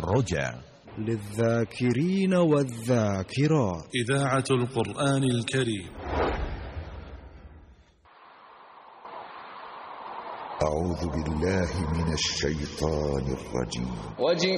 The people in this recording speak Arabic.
الرجاء للذاكرين والذاكرات. إذاعة القرآن الكريم. أعوذ بالله من الشيطان الرجيم.